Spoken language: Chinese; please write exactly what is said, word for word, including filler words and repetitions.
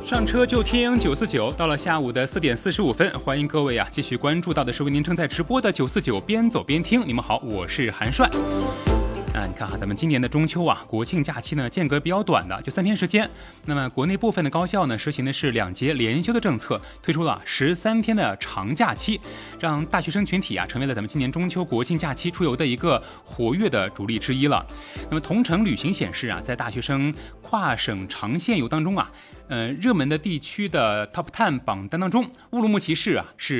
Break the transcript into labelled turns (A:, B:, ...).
A: 上车就听九四九，到了下午的四点四十五分，欢迎各位啊继续关注到的是为您正在直播的九四九边走边听。你们好，我是韩帅。啊，你看哈，咱们今年的中秋啊，国庆假期呢间隔比较短的，就三天时间。那么国内部分的高校呢，实行的是两节连休的政策，推出了十三天的长假期，让大学生群体啊成为了咱们今年中秋国庆假期出游的一个活跃的主力之一了。那么同程旅行显示啊，在大学生跨省长线游当中啊，呃，热门的地区的 Top 十榜单当中，乌鲁木齐市啊是